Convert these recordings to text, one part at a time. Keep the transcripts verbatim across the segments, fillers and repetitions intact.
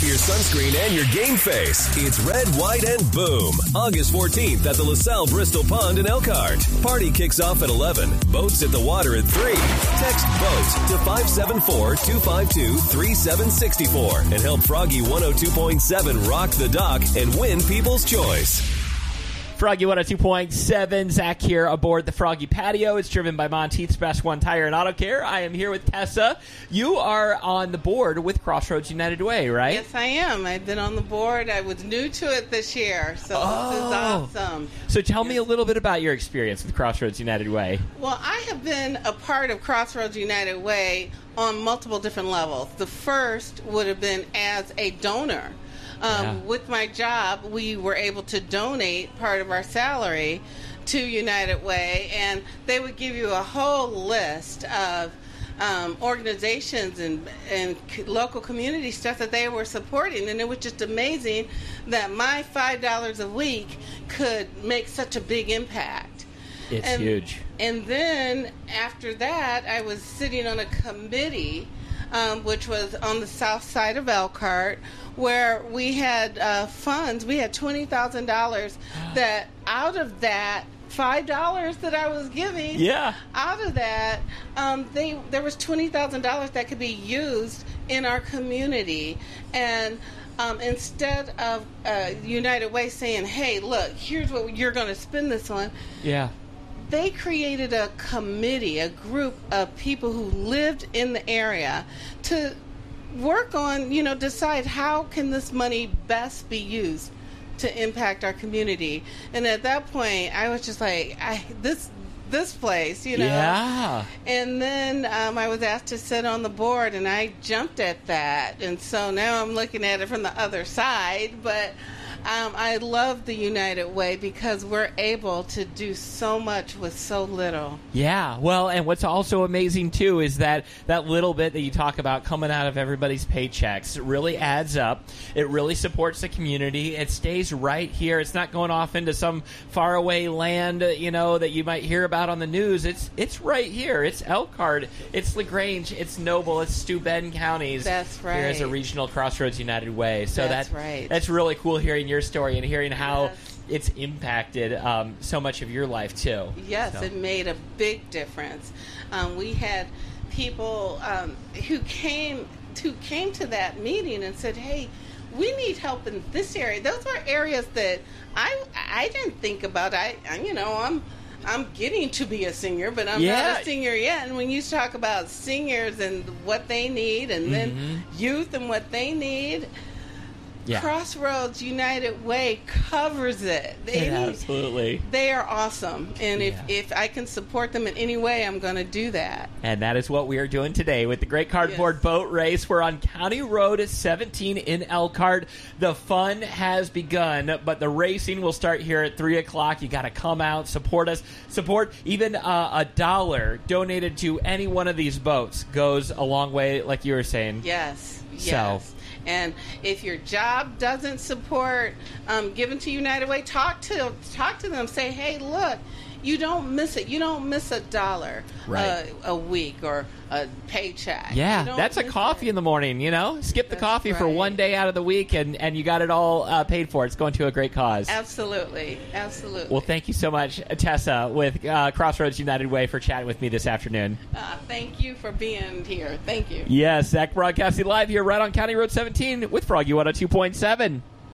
your sunscreen and your game face. It's Red, White, and Boom. August fourteenth at the LaSalle Bristol Pond in Elkhart. Party kicks off at eleven. Boats at the water at three. Text BOAT to five seven four, two five two, three seven six four and help Froggy one oh two point seven rock the dock and win People's Choice. Froggy one oh two point seven, Zach here aboard the Froggy Patio. It's driven by Monteith's Best One Tire and Auto Care. I am here with Tessa. You are on the board with Crossroads United Way, right? Yes, I am. I've been on the board. I was new to it this year, so oh. this is awesome. So tell me a little bit about your experience with Crossroads United Way. Well, I have been a part of Crossroads United Way on multiple different levels. The first would have been as a donor. Um, yeah. With my job, we were able to donate part of our salary to United Way, and they would give you a whole list of um, organizations and, and local community stuff that they were supporting, and it was just amazing that my five dollars a week could make such a big impact. It's and, huge. And then after that, I was sitting on a committee, um, which was on the south side of Elkhart, where we had uh, funds. We had twenty thousand dollars that out of that five dollars that I was giving, yeah. out of that, um, they there was twenty thousand dollars that could be used in our community. And um, instead of uh, United Way saying, hey, look, here's what you're going to spend this on, yeah. they created a committee, a group of people who lived in the area to work on, you know, decide how can this money best be used to impact our community. And at that point, I was just like, I, this this place, you know. Yeah. And then um, I was asked to sit on the board, and I jumped at that. And so now I'm looking at it from the other side, but Um, I love the United Way because we're able to do so much with so little. Yeah, well, and what's also amazing, too, is that that little bit that you talk about coming out of everybody's paychecks really adds up. It really supports the community. It stays right here. It's not going off into some faraway land, you know, that you might hear about on the news. It's it's right here. It's Elkhart. It's LaGrange. It's Noble. It's Steuben counties. That's right. Here is a regional Crossroads United Way. So that's that, right. That's really cool hearing your story and hearing how yes. it's impacted um, so much of your life too. Yes, so. It made a big difference. Um, we had people um, who came who came to that meeting and said, "Hey, we need help in this area." Those are areas that I I didn't think about. I, I you know I'm. I'm getting to be a senior, but I'm yeah. not a senior yet. And when you talk about seniors and what they need, and then mm-hmm. youth and what they need, yeah. Crossroads United Way covers it. They yeah, need, absolutely. They are awesome. And if, yeah. if I can support them in any way, I'm going to do that. And that is what we are doing today with the Great Cardboard yes. Boat Race. We're on County Road seventeen in Elkhart. The fun has begun, but the racing will start here at three o'clock. You got to come out, support us. Support even uh, a dollar donated to any one of these boats goes a long way, like you were saying. Yes, so. yes. And if your job doesn't support um, giving to United Way, talk to talk to them. Say, hey, look, you don't miss it. You don't miss a dollar right. uh, a week or a paycheck. Yeah, that's a coffee it. in the morning, you know? Skip the that's coffee right. for one day out of the week, and, and you got it all uh, paid for. It's going to a great cause. Absolutely, absolutely. Well, thank you so much, Tessa, with uh, Crossroads United Way for chatting with me this afternoon. Uh, thank you for being here. Thank you. Yes, Zach broadcasting live here right on County Road seventeen with Froggy one oh two point seven.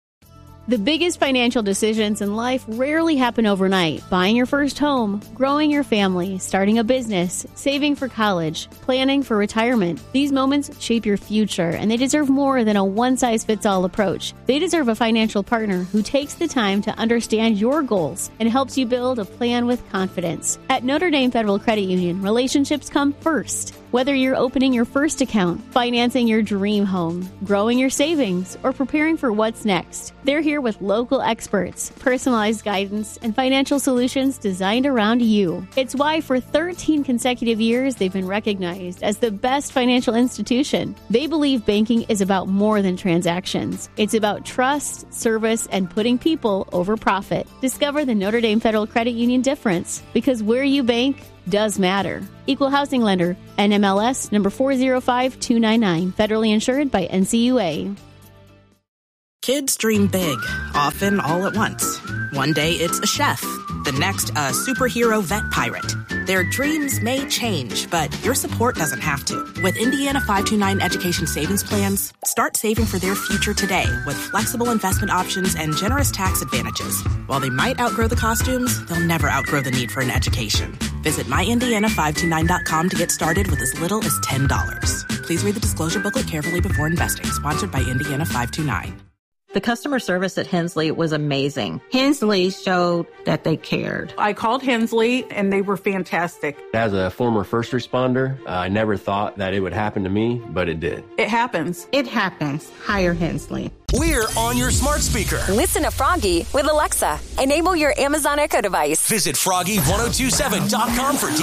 The biggest financial decisions in life rarely happen overnight. Buying your first home, growing your family, starting a business, saving for college, planning for retirement. These moments shape your future, and they deserve more than a one-size-fits-all approach. They deserve a financial partner who takes the time to understand your goals and helps you build a plan with confidence. At Notre Dame Federal Credit Union, relationships come first. Whether you're opening your first account, financing your dream home, growing your savings, or preparing for what's next, they're here with local experts, personalized guidance, and financial solutions designed around you. It's why for thirteen consecutive years, they've been recognized as the best financial institution. They believe banking is about more than transactions. It's about trust, service, and putting people over profit. Discover the Notre Dame Federal Credit Union difference, because where you bank does matter. Equal housing lender, N M L S number four zero five two nine nine, federally insured by N C U A. Kids dream big, often all at once. One day it's a chef, the next a superhero vet pirate. Their dreams may change, but your support doesn't have to. With Indiana five two nine Education Savings Plans, start saving for their future today with flexible investment options and generous tax advantages. While they might outgrow the costumes, they'll never outgrow the need for an education. Visit my indiana five two nine dot com to get started with as little as ten dollars. Please read the disclosure booklet carefully before investing. Sponsored by Indiana five two nine. The customer service at Hensley was amazing. Hensley showed that they cared. I called Hensley, and they were fantastic. As a former first responder, uh, I never thought that it would happen to me, but it did. It happens. It happens. Hire Hensley. We're on your smart speaker. Listen to Froggy with Alexa. Enable your Amazon Echo device. Visit froggy ten twenty-seven dot com for details.